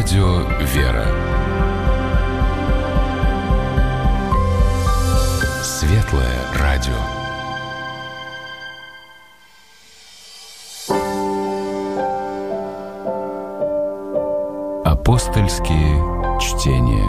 Радио «Вера». Светлое радио. Апостольские чтения.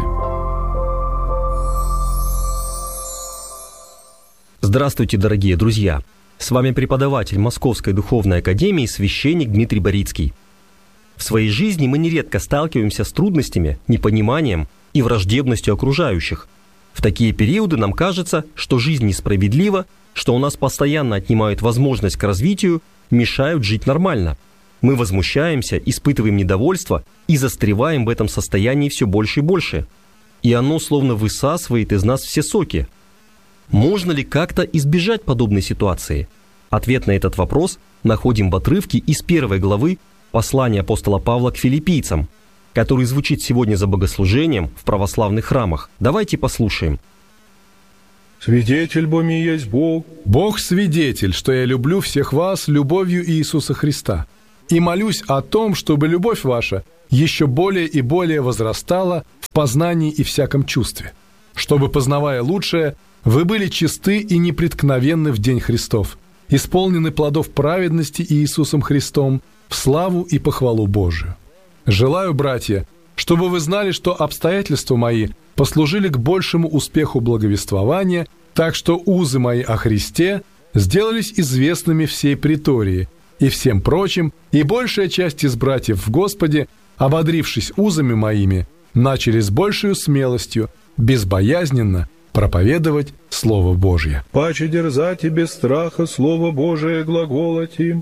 Здравствуйте, дорогие друзья! С вами преподаватель Московской духовной академии священник Дмитрий Борицкий. В своей жизни мы нередко сталкиваемся с трудностями, непониманием и враждебностью окружающих. В такие периоды нам кажется, что жизнь несправедлива, что у нас постоянно отнимают возможность к развитию, мешают жить нормально. Мы возмущаемся, испытываем недовольство и застреваем в этом состоянии все больше и больше. И оно словно высасывает из нас все соки. Можно ли как-то избежать подобной ситуации? Ответ на этот вопрос находим в отрывке из 1 главы послания апостола Павла к филиппийцам, который звучит сегодня за богослужением в православных храмах. Давайте послушаем. «Свидетель бо ми есть Бог». «Бог свидетель, что я люблю всех вас любовью Иисуса Христа, и молюсь о том, чтобы любовь ваша еще более и более возрастала в познании и всяком чувстве, чтобы, познавая лучшее, вы были чисты и непреткновенны в день Христов, исполнены плодов праведности Иисусом Христом в славу и похвалу Божию. Желаю, братья, чтобы вы знали, что обстоятельства мои послужили к большему успеху благовествования, так что узы мои о Христе сделались известными всей притории и всем прочим, и большая часть из братьев в Господе, ободрившись узами моими, начали с большей смелостью, безбоязненно проповедовать Слово Божье. Паче дерзать и без страха Слово Божие глаголати».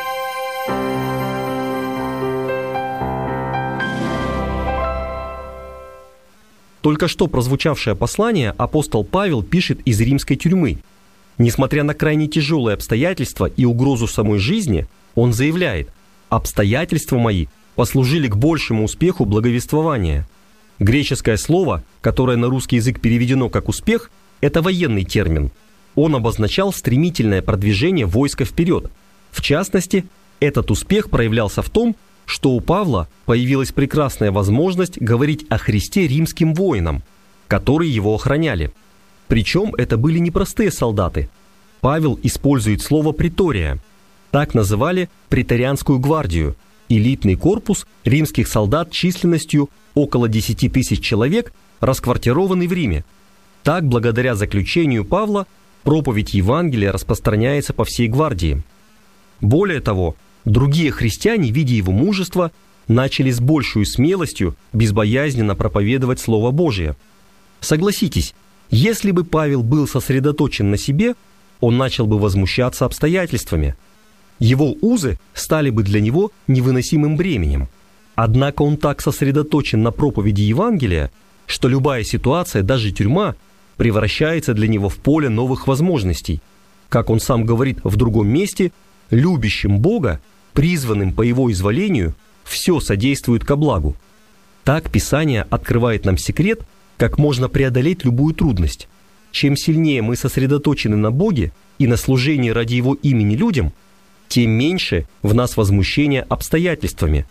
Только что прозвучавшее послание апостол Павел пишет из римской тюрьмы. Несмотря на крайне тяжелые обстоятельства и угрозу самой жизни, он заявляет: «Обстоятельства мои послужили к большему успеху благовествования». Греческое слово, которое на русский язык переведено как «успех», это военный термин. Он обозначал стремительное продвижение войска вперед. В частности, этот успех проявлялся в том, что у Павла появилась прекрасная возможность говорить о Христе римским воинам, которые его охраняли. Причем это были непростые солдаты. Павел использует слово «притория». Так называли преторианскую гвардию, элитный корпус римских солдат численностью около 10 тысяч человек, расквартированный в Риме. Так, благодаря заключению Павла, проповедь Евангелия распространяется по всей гвардии. Более того, другие христиане, видя его мужество, начали с большей смелостью безбоязненно проповедовать Слово Божие. Согласитесь, если бы Павел был сосредоточен на себе, он начал бы возмущаться обстоятельствами. Его узы стали бы для него невыносимым бременем. Однако он так сосредоточен на проповеди Евангелия, что любая ситуация, даже тюрьма, превращается для него в поле новых возможностей. Как он сам говорит в другом месте, любящим Бога, призванным по Его изволению, все содействует ко благу. Так Писание открывает нам секрет, как можно преодолеть любую трудность. Чем сильнее мы сосредоточены на Боге и на служении ради Его имени людям, тем меньше в нас возмущения обстоятельствами.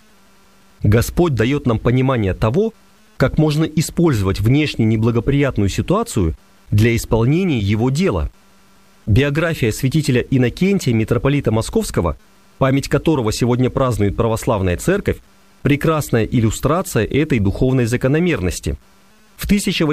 Господь дает нам понимание того, как можно использовать внешне неблагоприятную ситуацию для исполнения Его дела. Биография святителя Иннокентия, митрополита Московского, память которого сегодня празднует православная церковь, прекрасная иллюстрация этой духовной закономерности. В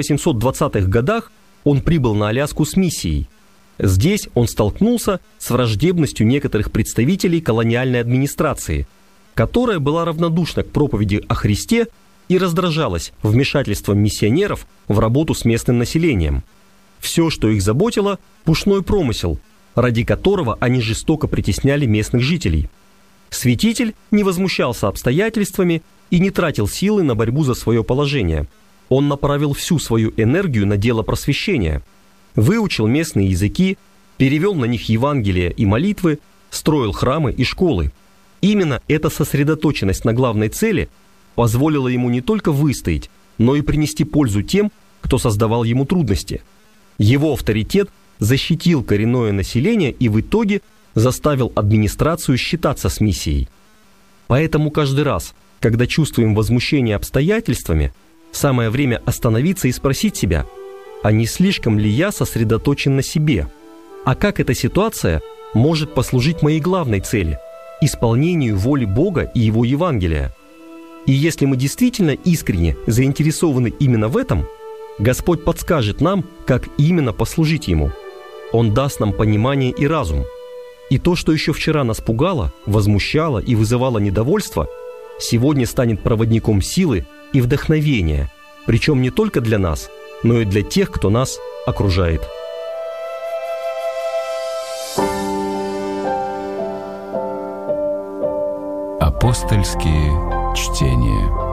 1820-х годах он прибыл на Аляску с миссией. Здесь он столкнулся с враждебностью некоторых представителей колониальной администрации, которая была равнодушна к проповеди о Христе и раздражалась вмешательством миссионеров в работу с местным населением. Все, что их заботило – пушной промысел, ради которого они жестоко притесняли местных жителей. Святитель не возмущался обстоятельствами и не тратил силы на борьбу за свое положение. Он направил всю свою энергию на дело просвещения, выучил местные языки, перевел на них Евангелие и молитвы, строил храмы и школы. Именно эта сосредоточенность на главной цели позволила ему не только выстоять, но и принести пользу тем, кто создавал ему трудности. Его авторитет защитил коренное население и в итоге заставил администрацию считаться с миссией. Поэтому каждый раз, Когда чувствуем возмущение обстоятельствами, самое время остановиться и спросить себя, а не слишком ли я сосредоточен на себе? А как эта ситуация может послужить моей главной цели – исполнению воли Бога и Его Евангелия? И если мы действительно искренне заинтересованы именно в этом, Господь подскажет нам, как именно послужить Ему. Он даст нам понимание и разум. И то, что еще вчера нас пугало, возмущало и вызывало недовольство, сегодня станет проводником силы и вдохновения, причем не только для нас, но и для тех, кто нас окружает. Апостольские чтения.